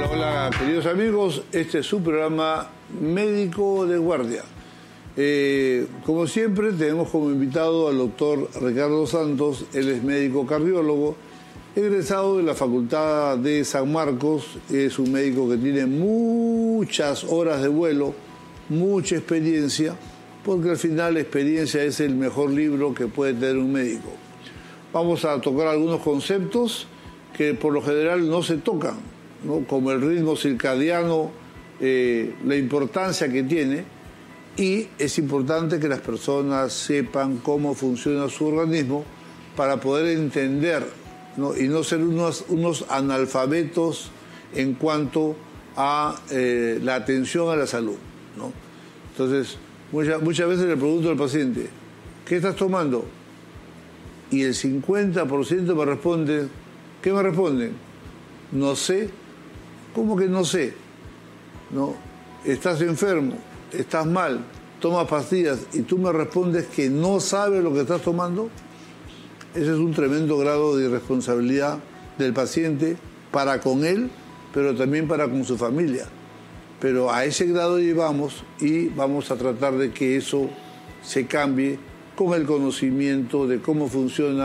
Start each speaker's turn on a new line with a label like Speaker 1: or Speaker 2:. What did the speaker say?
Speaker 1: Hola, queridos amigos, este es su programa Médico de Guardia. Como siempre, tenemos como invitado al doctor Ricardo Santos. Él es médico cardiólogo, egresado de la Facultad de San Marcos. Es un médico que tiene muchas horas de vuelo, mucha experiencia, porque al final la experiencia es el mejor libro que puede tener un médico. Vamos a tocar algunos conceptos que por lo general no se tocan, ¿no? Como el ritmo circadiano, la importancia que tiene, y es importante que las personas sepan cómo funciona su organismo para poder entender, ¿no? Y no ser unos analfabetos en cuanto a la atención a la salud, ¿no? Entonces, muchas veces le pregunto al paciente, ¿qué estás tomando? Y el 50% me responde, ¿qué me responden? No sé. ¿Cómo que no sé? ¿No? Estás enfermo, estás mal, tomas pastillas y tú me respondes que no sabes lo que estás tomando. Ese es un tremendo grado de irresponsabilidad del paciente para con él, pero también para con su familia. Pero a ese grado llevamos y vamos a tratar de que eso se cambie con el conocimiento de cómo funciona